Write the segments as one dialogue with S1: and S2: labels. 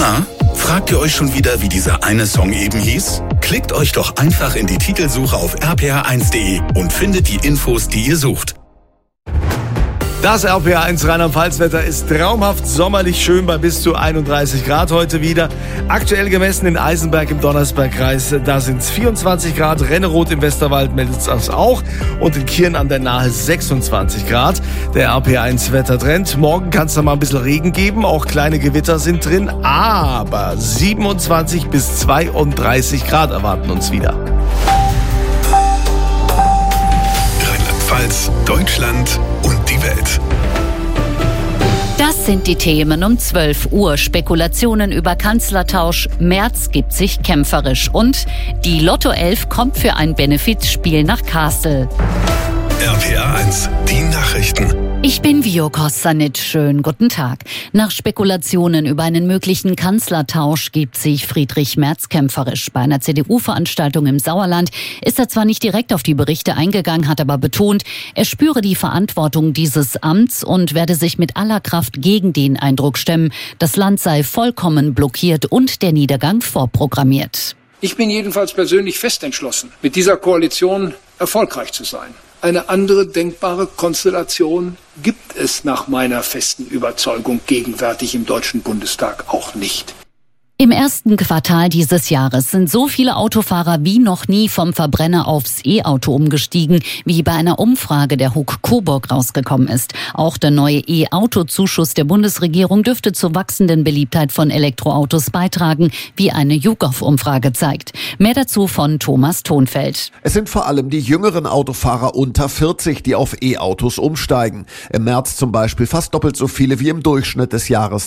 S1: Na, fragt ihr euch schon wieder, wie dieser eine Song eben hieß? Klickt euch doch einfach in die Titelsuche auf rpr1.de und findet die Infos, die ihr sucht.
S2: Das RPR1 Rheinland-Pfalz-Wetter ist traumhaft sommerlich schön bei bis zu 31 Grad heute wieder. Aktuell gemessen in Eisenberg im Donnersbergkreis, da sind es 24 Grad. Renneroth im Westerwald meldet das auch. Und in Kirn an der Nahe 26 Grad. Der RPR1-Wettertrend. Morgen kann es noch mal ein bisschen Regen geben. Auch kleine Gewitter sind drin. Aber 27 bis 32 Grad erwarten uns wieder.
S1: Rheinland-Pfalz, Deutschland und die Welt.
S3: Das sind die Themen um 12 Uhr. Spekulationen über Kanzlertausch. Merz gibt sich kämpferisch. Und die Lotto 11 kommt für ein Benefizspiel nach Kassel.
S1: RPR1, die Nachrichten.
S3: Ich bin Vio Kostanic. Schönen guten Tag. Nach Spekulationen über einen möglichen Kanzlertausch gibt sich Friedrich Merz kämpferisch. Bei einer CDU-Veranstaltung im Sauerland ist er zwar nicht direkt auf die Berichte eingegangen, hat aber betont, er spüre die Verantwortung dieses Amts und werde sich mit aller Kraft gegen den Eindruck stemmen, das Land sei vollkommen blockiert und der Niedergang vorprogrammiert.
S4: Ich bin jedenfalls persönlich fest entschlossen, mit dieser Koalition erfolgreich zu sein. Eine andere denkbare Konstellation gibt es nach meiner festen Überzeugung gegenwärtig im Deutschen Bundestag auch nicht.
S3: Im ersten Quartal dieses Jahres sind so viele Autofahrer wie noch nie vom Verbrenner aufs E-Auto umgestiegen, wie bei einer Umfrage der HUK Coburg rausgekommen ist. Auch der neue E-Auto-Zuschuss der Bundesregierung dürfte zur wachsenden Beliebtheit von Elektroautos beitragen, wie eine YouGov-Umfrage zeigt. Mehr dazu von Thomas Thonfeld.
S5: Es sind vor allem die jüngeren Autofahrer unter 40, die auf E-Autos umsteigen. Im März zum Beispiel fast doppelt so viele wie im Durchschnitt des Jahres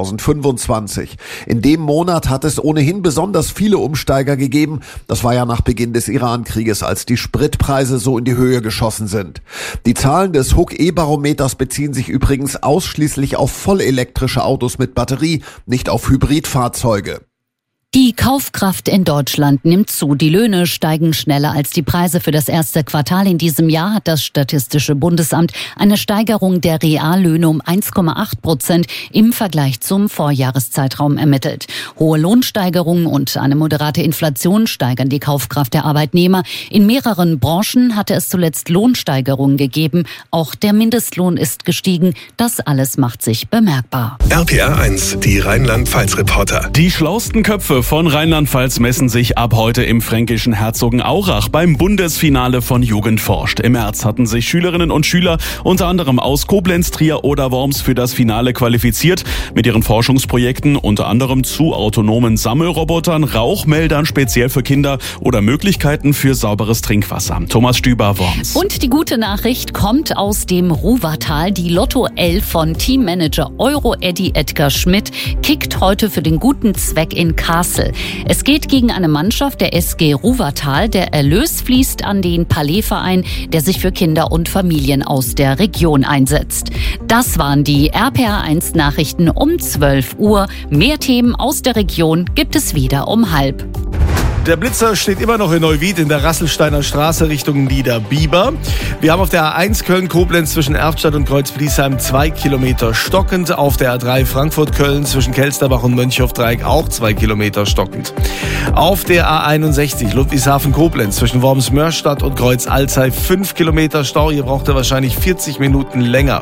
S5: 2025. In dem Monat hat es ohnehin besonders viele Umsteiger gegeben. Das war ja nach Beginn des Iran-Krieges, als die Spritpreise so in die Höhe geschossen sind. Die Zahlen des HUK E-Barometers beziehen sich übrigens ausschließlich auf vollelektrische Autos mit Batterie, nicht auf Hybridfahrzeuge.
S3: Die Kaufkraft in Deutschland nimmt zu. Die Löhne steigen schneller als die Preise. Für das erste Quartal in diesem Jahr hat das Statistische Bundesamt eine Steigerung der Reallöhne um 1,8% im Vergleich zum Vorjahreszeitraum ermittelt. Hohe Lohnsteigerungen und eine moderate Inflation steigern die Kaufkraft der Arbeitnehmer. In mehreren Branchen hatte es zuletzt Lohnsteigerungen gegeben. Auch der Mindestlohn ist gestiegen. Das alles macht sich bemerkbar.
S1: RPR1, die Rheinland-Pfalz-Reporter.
S6: Die schlauesten Köpfe von Rheinland-Pfalz messen sich ab heute im fränkischen Herzogenaurach beim Bundesfinale von Jugend forscht. Im März hatten sich Schülerinnen und Schüler unter anderem aus Koblenz, Trier oder Worms für das Finale qualifiziert. Mit ihren Forschungsprojekten unter anderem zu autonomen Sammelrobotern, Rauchmeldern speziell für Kinder oder Möglichkeiten für sauberes Trinkwasser. Thomas Stüber, Worms.
S3: Und die gute Nachricht kommt aus dem Ruhrtal. Die Lotto 11 von Teammanager Euro-Eddy Edgar Schmidt kickt heute für den guten Zweck in Kassel. Es geht gegen eine Mannschaft der SG Ruhrtal. Der Erlös fließt an den Palais-Verein, der sich für Kinder und Familien aus der Region einsetzt. Das waren die RPR1 Nachrichten um 12 Uhr. Mehr Themen aus der Region gibt es wieder um 12:30.
S2: Der Blitzer steht immer noch in Neuwied in der Rasselsteiner Straße Richtung Niederbiber. Wir haben auf der A1 Köln-Koblenz zwischen Erftstadt und Kreuzbliesheim 2 Kilometer stockend. Auf der A3 Frankfurt-Köln zwischen Kelsterbach und Mönchhoff-Dreieck auch 2 Kilometer stockend. Auf der A61 Ludwigshafen-Koblenz zwischen Worms-Mörstadt und Kreuz-Alzey 5 Kilometer Stau. Ihr braucht ihr wahrscheinlich 40 Minuten länger.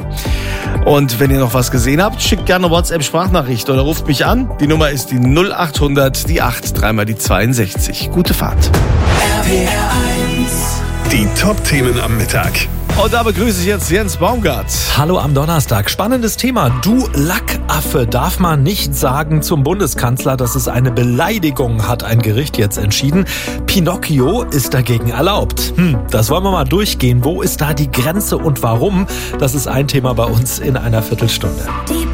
S2: Und wenn ihr noch was gesehen habt, schickt gerne WhatsApp-Sprachnachricht oder ruft mich an. Die Nummer ist die 0800, die 8, dreimal die 62. Gute Fahrt.
S1: RPR1, die Top-Themen am Mittag.
S2: Und da begrüße ich jetzt Jens Baumgart.
S7: Hallo am Donnerstag. Spannendes Thema. Du Lackaffe darf man nicht sagen zum Bundeskanzler, dass es eine Beleidigung, hat ein Gericht jetzt entschieden. Pinocchio ist dagegen erlaubt. Das wollen wir mal durchgehen. Wo ist da die Grenze und warum? Das ist ein Thema bei uns in einer Viertelstunde.